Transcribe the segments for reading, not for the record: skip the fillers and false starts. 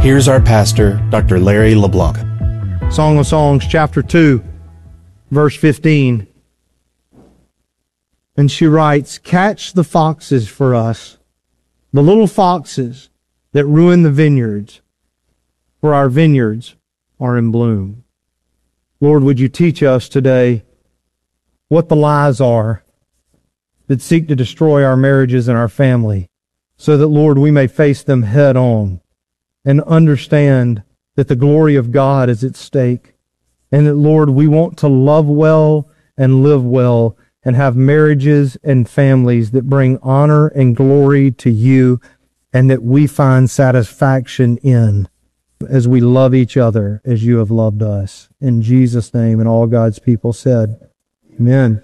Here's our pastor, Dr. Larry LeBlanc. Song of Songs, chapter 2, verse 15. And she writes, "Catch the foxes for us, the little foxes that ruin the vineyards, for our vineyards are in bloom." Lord, would you teach us today what the lies are that seek to destroy our marriages and our family, so that, Lord, we may face them head on and understand that the glory of God is at stake, and that, Lord, we want to love well and live well and have marriages and families that bring honor and glory to you, and that we find satisfaction in as we love each other as you have loved us. In Jesus' name, and all God's people said, amen.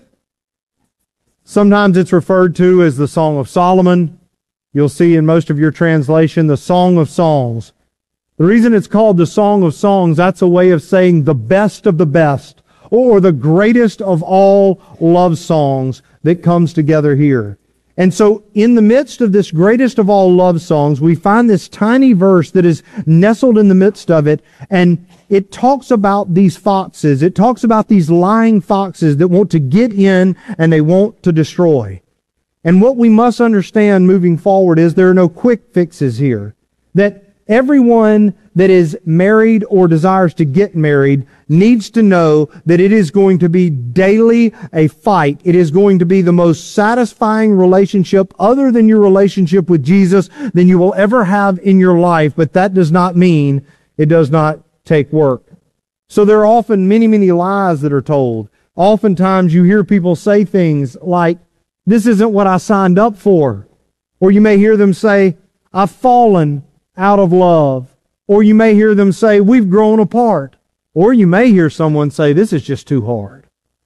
Sometimes it's referred to as the Song of Solomon. You'll see in most of your translation, the Song of Songs. The reason it's called the Song of Songs, that's a way of saying the best of the best, or the greatest of all love songs that comes together here. And so in the midst of this greatest of all love songs, we find this tiny verse that is nestled in the midst of it, and it talks about these foxes. It talks about these lying foxes that want to get in and they want to destroy. And what we must understand moving forward is there are no quick fixes here. That everyone that is married or desires to get married needs to know that it is going to be daily a fight. It is going to be the most satisfying relationship other than your relationship with Jesus than you will ever have in your life. But that does not mean it does not take work. So there are often many, many lies that are told. Oftentimes you hear people say things like, "This isn't what I signed up for." Or you may hear them say, "I've fallen out of love." Or you may hear them say, "We've grown apart." Or you may hear someone say, "This is just too hard."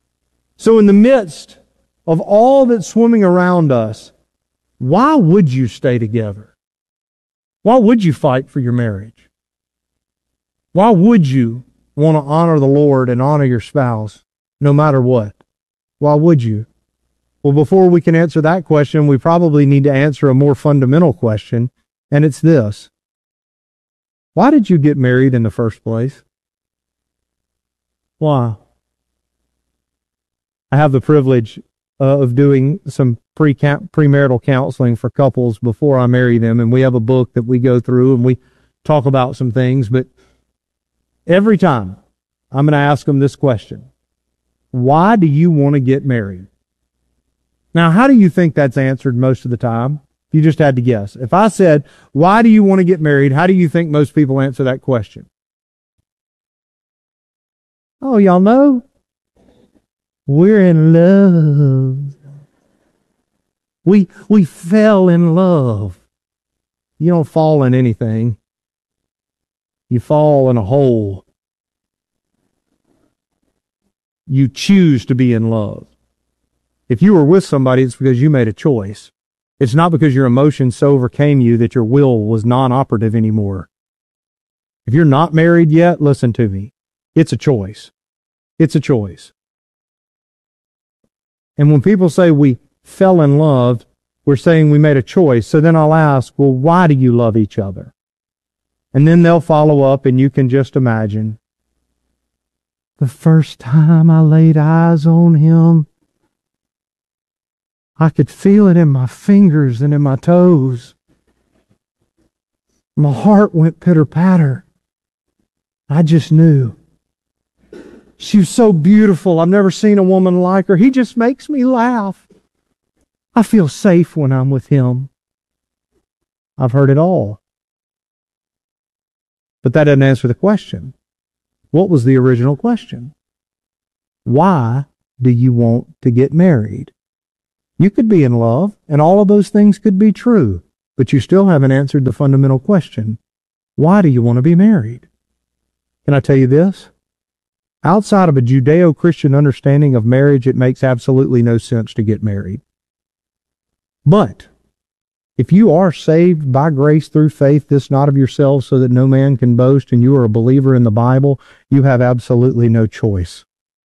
So in the midst of all that's swimming around us, why would you stay together? Why would you fight for your marriage? Why would you want to honor the Lord and honor your spouse no matter what? Why would you? Well, before we can answer that question, we probably need to answer a more fundamental question, and it's this. Why did you get married in the first place? Why? I have the privilege of doing some premarital counseling for couples before I marry them, and we have a book that we go through and we talk about some things, but every time I'm going to ask them this question: why do you want to get married? Now, how do you think that's answered most of the time? If you just had to guess. If I said, why do you want to get married? How do you think most people answer that question? Oh, y'all know? We're in love. We fell in love. You don't fall in anything. You fall in a hole. You choose to be in love. If you were with somebody, it's because you made a choice. It's not because your emotions so overcame you that your will was non-operative anymore. If you're not married yet, listen to me. It's a choice. It's a choice. And when people say we fell in love, we're saying we made a choice. So then I'll ask, well, why do you love each other? And then they'll follow up, and you can just imagine. The first time I laid eyes on him, I could feel it in my fingers and in my toes. My heart went pitter-patter. I just knew. She was so beautiful. I've never seen a woman like her. He just makes me laugh. I feel safe when I'm with him. I've heard it all. But that doesn't answer the question. What was the original question? Why do you want to get married? You could be in love, and all of those things could be true, but you still haven't answered the fundamental question. Why do you want to be married? Can I tell you this? Outside of a Judeo-Christian understanding of marriage, it makes absolutely no sense to get married. But if you are saved by grace through faith, this not of yourselves, so that no man can boast, and you are a believer in the Bible, you have absolutely no choice.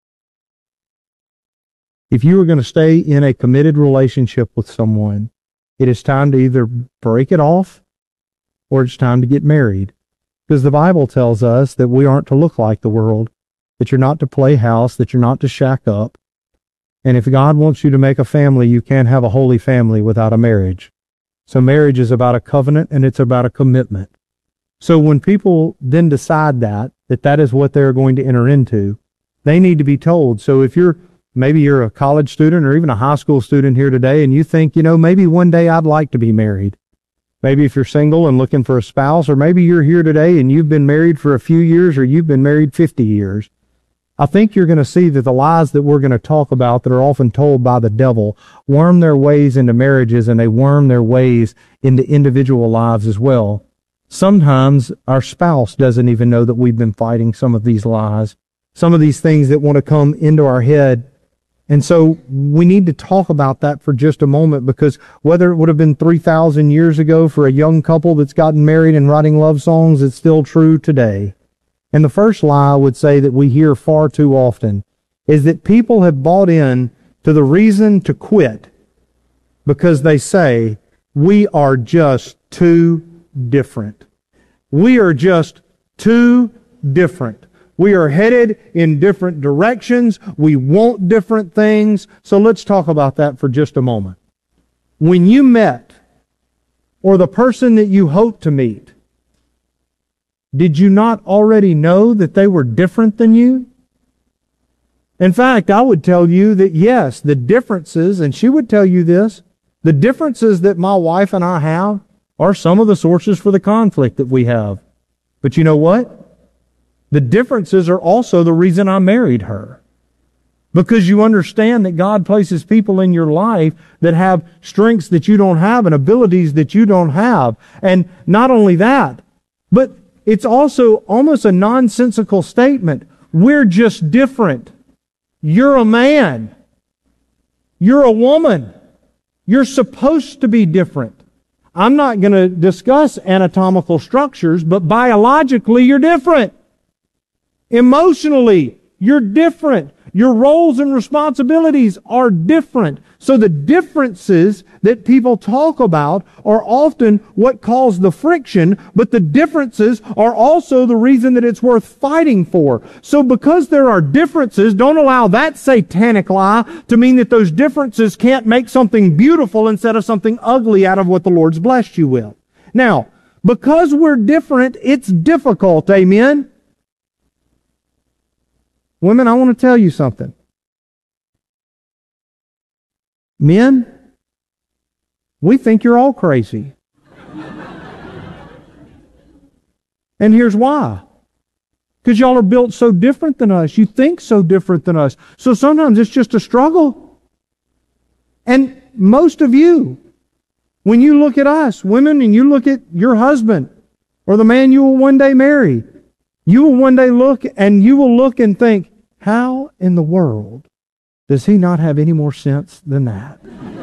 If you are going to stay in a committed relationship with someone, it is time to either break it off or it's time to get married. Because the Bible tells us that we aren't to look like the world, that you're not to play house, that you're not to shack up. And if God wants you to make a family, you can't have a holy family without a marriage. So marriage is about a covenant and it's about a commitment. So when people then decide that is what they're going to enter into, they need to be told. So if maybe you're a college student or even a high school student here today and you think, maybe one day I'd like to be married. Maybe if you're single and looking for a spouse, or maybe you're here today and you've been married for a few years or you've been married 50 years. I think you're going to see that the lies that we're going to talk about that are often told by the devil worm their ways into marriages, and they worm their ways into individual lives as well. Sometimes our spouse doesn't even know that we've been fighting some of these lies, some of these things that want to come into our head. And so we need to talk about that for just a moment, because whether it would have been 3,000 years ago for a young couple that's gotten married and writing love songs, it's still true today. And the first lie I would say that we hear far too often is that people have bought in to the reason to quit because they say, we are just too different. We are just too different. We are headed in different directions. We want different things. So let's talk about that for just a moment. When you met, or the person that you hope to meet, did you not already know that they were different than you? In fact, I would tell you that yes, the differences, and she would tell you this, the differences that my wife and I have are some of the sources for the conflict that we have. But you know what? The differences are also the reason I married her. Because you understand that God places people in your life that have strengths that you don't have and abilities that you don't have. And not only that, but it's also almost a nonsensical statement. We're just different. You're a man. You're a woman. You're supposed to be different. I'm not going to discuss anatomical structures, but biologically you're different. Emotionally, you're different. Your roles and responsibilities are different. So the differences that people talk about are often what cause the friction, but the differences are also the reason that it's worth fighting for. So because there are differences, don't allow that satanic lie to mean that those differences can't make something beautiful instead of something ugly out of what the Lord's blessed you with. Now, because we're different, it's difficult, amen? Women, I want to tell you something. Men, we think you're all crazy. And here's why. Because y'all are built so different than us. You think so different than us. So sometimes it's just a struggle. And most of you, when you look at us, women, and you look at your husband or the man you will one day marry, you will one day look and think, how in the world does he not have any more sense than that?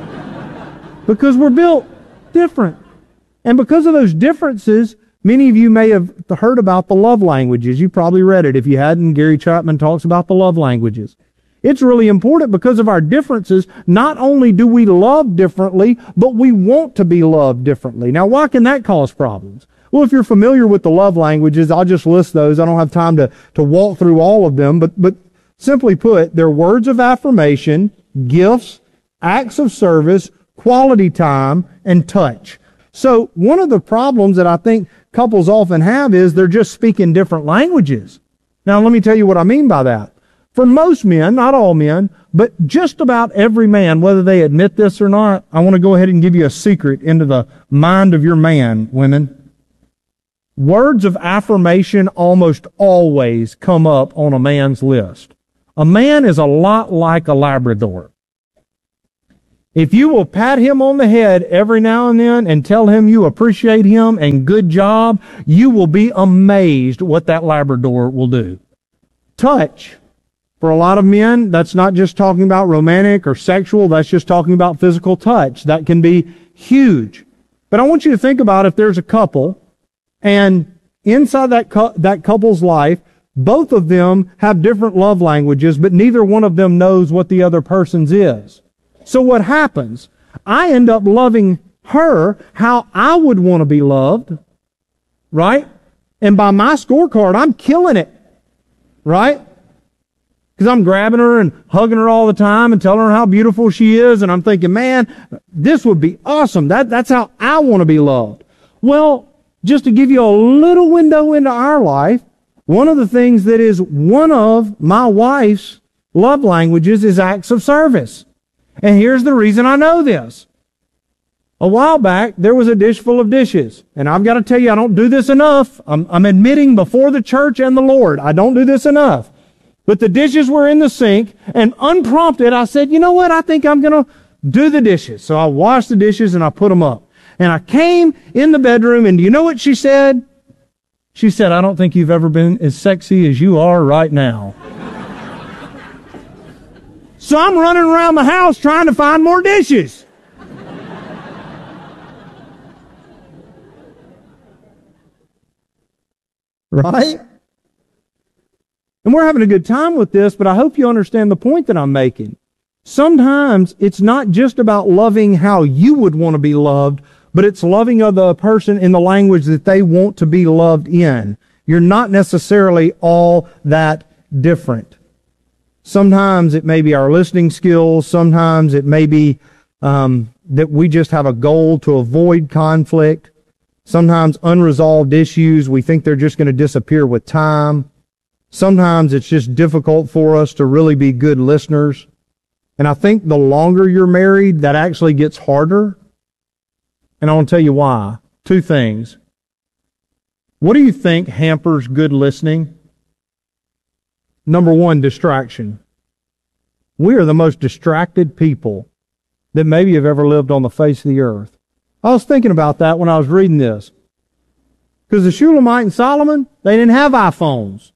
Because we're built different. And because of those differences, many of you may have heard about the love languages. You probably read it. If you hadn't, Gary Chapman talks about the love languages. It's really important because of our differences. Not only do we love differently, but we want to be loved differently. Now, why can that cause problems? Well, if you're familiar with the love languages, I'll just list those. I don't have time to walk through all of them, but simply put, they're words of affirmation, gifts, acts of service, quality time, and touch. So one of the problems that I think couples often have is they're just speaking different languages. Now, let me tell you what I mean by that. For most men, not all men, but just about every man, whether they admit this or not, I want to go ahead and give you a secret into the mind of your man, women. Words of affirmation almost always come up on a man's list. A man is a lot like a Labrador. If you will pat him on the head every now and then and tell him you appreciate him and good job, you will be amazed what that Labrador will do. Touch. For a lot of men, that's not just talking about romantic or sexual, that's just talking about physical touch. That can be huge. But I want you to think about if there's a couple, and inside that couple's life, both of them have different love languages, but neither one of them knows what the other person's is. So what happens? I end up loving her how I would want to be loved, right? And by my scorecard, I'm killing it. Right? Because I'm grabbing her and hugging her all the time and telling her how beautiful she is. And I'm thinking, man, this would be awesome. That's how I want to be loved. Well, just to give you a little window into our life, one of the things that is one of my wife's love languages is acts of service. And here's the reason I know this. A while back, there was a dish full of dishes. And I've got to tell you, I don't do this enough. I'm admitting before the church and the Lord, I don't do this enough. But the dishes were in the sink, and unprompted, I said, you know what? I think I'm going to do the dishes. So I washed the dishes and I put them up. And I came in the bedroom, and do you know what she said? She said, I don't think you've ever been as sexy as you are right now. So I'm running around the house trying to find more dishes. Right? And we're having a good time with this, but I hope you understand the point that I'm making. Sometimes it's not just about loving how you would want to be loved, but it's loving the person in the language that they want to be loved in. You're not necessarily all that different. Sometimes it may be our listening skills. Sometimes it may be that we just have a goal to avoid conflict. Sometimes unresolved issues, we think they're just going to disappear with time. Sometimes it's just difficult for us to really be good listeners. And I think the longer you're married, that actually gets harder. And I want to tell you why. Two things. What do you think hampers good listening? Number one, distraction. We are the most distracted people that maybe have ever lived on the face of the earth. I was thinking about that when I was reading this. Because the Shulamite and Solomon, they didn't have iPhones.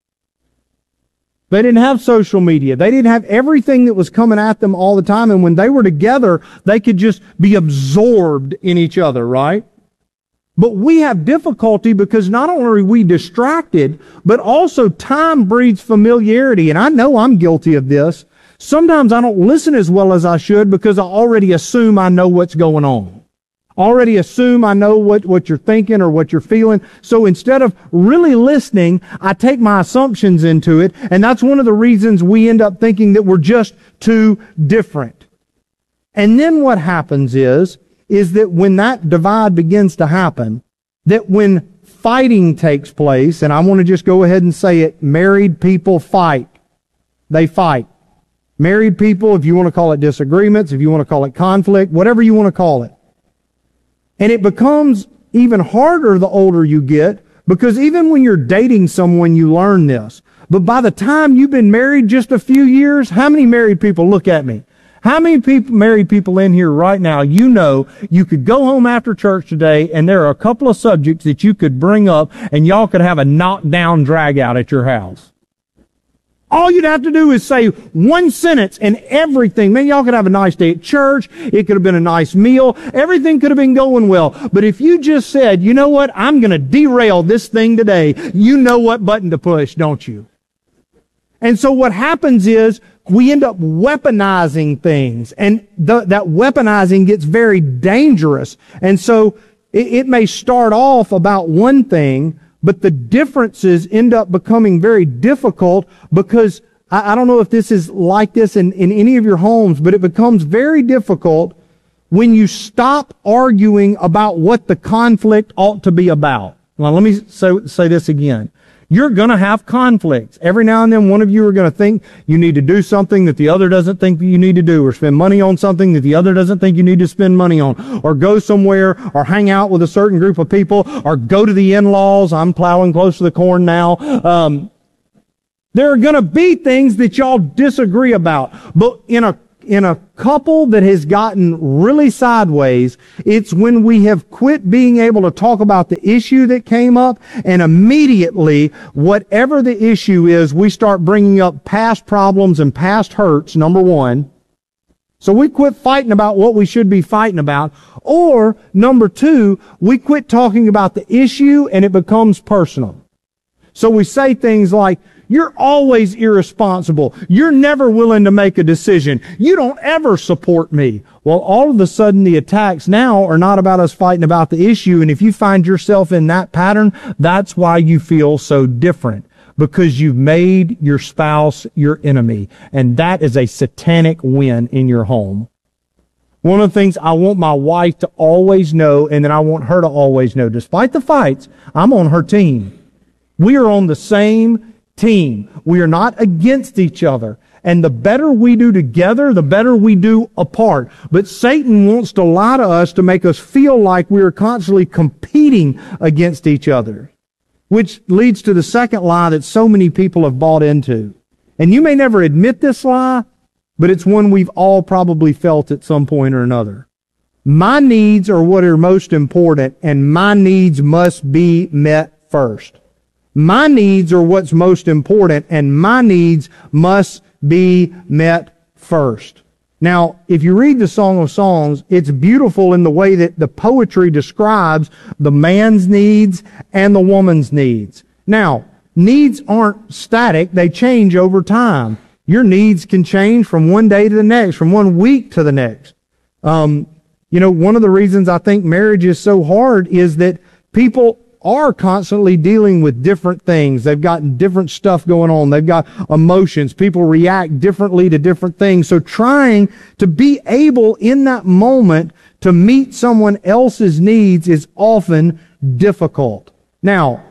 They didn't have social media. They didn't have everything that was coming at them all the time. And when they were together, they could just be absorbed in each other, right? But we have difficulty because not only are we distracted, but also time breeds familiarity. And I know I'm guilty of this. Sometimes I don't listen as well as I should because I already assume I know what's going on. Already assume I know what you're thinking or what you're feeling. So instead of really listening, I take my assumptions into it. And that's one of the reasons we end up thinking that we're just too different. And then what happens is that when that divide begins to happen, that when fighting takes place, and I want to just go ahead and say it, married people fight. They fight. Married people, if you want to call it disagreements, if you want to call it conflict, whatever you want to call it. And it becomes even harder the older you get, because even when you're dating someone, you learn this. But by the time you've been married just a few years, how many married people, look at me, how many married people in here right now, you know you could go home after church today and there are a couple of subjects that you could bring up and y'all could have a knockdown drag out at your house. All you'd have to do is say one sentence and everything. Man, y'all could have a nice day at church. It could have been a nice meal. Everything could have been going well. But if you just said, you know what, I'm going to derail this thing today, you know what button to push, don't you? And so what happens is we end up weaponizing things. And that weaponizing gets very dangerous. And so it may start off about one thing, but the differences end up becoming very difficult because I don't know if this is like this in any of your homes, but it becomes very difficult when you stop arguing about what the conflict ought to be about. Now, let me say this again. You're going to have conflicts. Every now and then one of you are going to think you need to do something that the other doesn't think that you need to do, or spend money on something that the other doesn't think you need to spend money on, or go somewhere, or hang out with a certain group of people, or go to the in-laws. I'm plowing close to the corn now. There are going to be things that y'all disagree about. But in a couple that has gotten really sideways, it's when we have quit being able to talk about the issue that came up, and immediately, whatever the issue is, we start bringing up past problems and past hurts, number one. So we quit fighting about what we should be fighting about. Or, number two, we quit talking about the issue and it becomes personal. So we say things like, You're always irresponsible. You're never willing to make a decision. You don't ever support me. Well, all of a sudden the attacks now are not about us fighting about the issue. And if you find yourself in that pattern, that's why you feel so different. Because you've made your spouse your enemy. And that is a satanic win in your home. One of the things I want my wife to always know, and then I want her to always know, despite the fights, I'm on her team. We are on the same team. We are not against each other. And the better we do together, the better we do apart. But Satan wants to lie to us to make us feel like we are constantly competing against each other, which leads to the second lie that so many people have bought into. And you may never admit this lie, but it's one we've all probably felt at some point or another. My needs are what are most important, and my needs must be met first. My needs are what's most important, and my needs must be met first. Now, if you read the Song of Songs, it's beautiful in the way that the poetry describes the man's needs and the woman's needs. Now, needs aren't static, they change over time. Your needs can change from one day to the next, from one week to the next. One of the reasons I think marriage is so hard is that people are constantly dealing with different things. They've got different stuff going on. They've got emotions. People react differently to different things. So trying to be able in that moment to meet someone else's needs is often difficult. Now,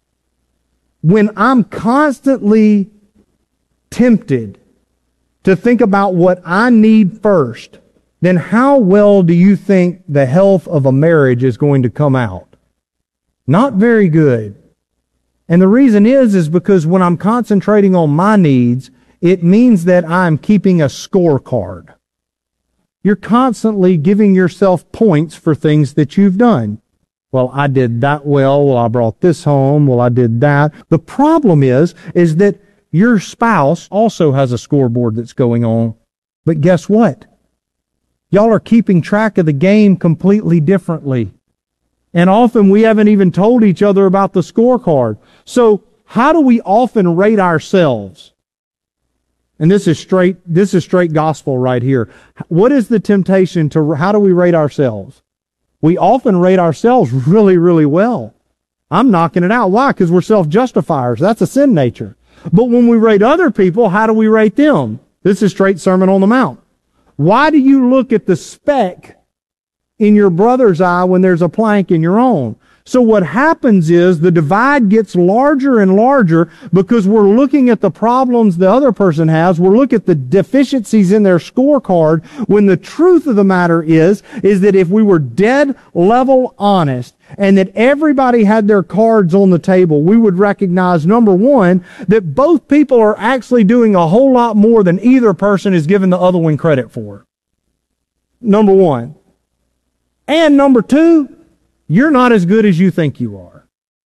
when I'm constantly tempted to think about what I need first, then how well do you think the health of a marriage is going to come out? Not very good. And the reason is because when I'm concentrating on my needs, it means that I'm keeping a scorecard. You're constantly giving yourself points for things that you've done. Well, I did that well. Well, I brought this home. Well, I did that. The problem is that your spouse also has a scoreboard that's going on. But guess what? Y'all are keeping track of the game completely differently. And often we haven't even told each other about the scorecard. So how do we often rate ourselves? And this is straight gospel right here. What is the temptation how do we rate ourselves? We often rate ourselves really, really well. I'm knocking it out. Why? Because we're self-justifiers. That's a sin nature. But when we rate other people, how do we rate them? This is straight Sermon on the Mount. Why do you look at the speck in your brother's eye when there's a plank in your own? So what happens is the divide gets larger and larger because we're looking at the problems the other person has. We're looking at the deficiencies in their scorecard when the truth of the matter is that if we were dead level honest and that everybody had their cards on the table, we would recognize, number one, that both people are actually doing a whole lot more than either person is giving the other one credit for. Number one. And number two, you're not as good as you think you are.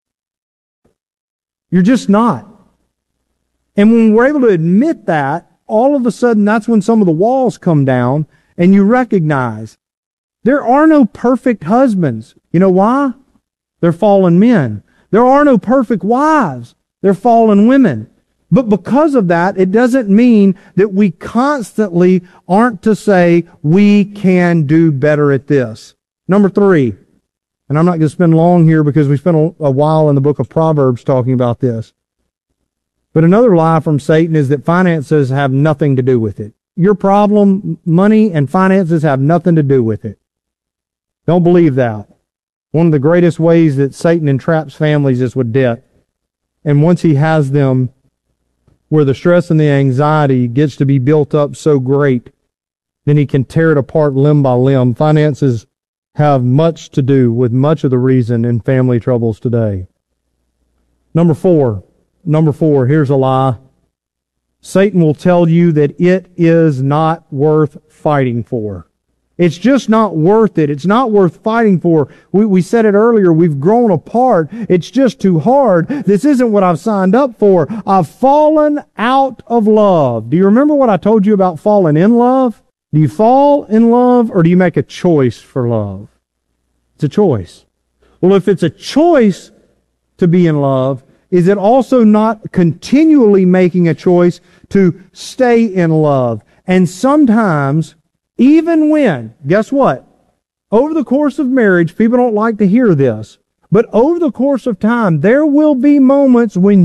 You're just not. And when we're able to admit that, all of a sudden that's when some of the walls come down and you recognize there are no perfect husbands. You know why? They're fallen men. There are no perfect wives. They're fallen women. But because of that, it doesn't mean that we constantly aren't to say we can do better at this. Number three, and I'm not going to spend long here because we spent a while in the book of Proverbs talking about this. But another lie from Satan is that finances have nothing to do with it. Your problem, money and finances have nothing to do with it. Don't believe that. One of the greatest ways that Satan entraps families is with debt. And once he has them where the stress and the anxiety gets to be built up so great, then he can tear it apart limb by limb. Finances have much to do with much of the reason in family troubles today. Number four, here's a lie. Satan will tell you that it is not worth fighting for. It's just not worth it. It's not worth fighting for. We said it earlier. We've grown apart. It's just too hard. This isn't what I've signed up for. I've fallen out of love. Do you remember what I told you about falling in love? Do you fall in love or do you make a choice for love? It's a choice. Well, if it's a choice to be in love, is it also not continually making a choice to stay in love? And sometimes, even when, guess what? Over the course of marriage, people don't like to hear this, but over the course of time, there will be moments when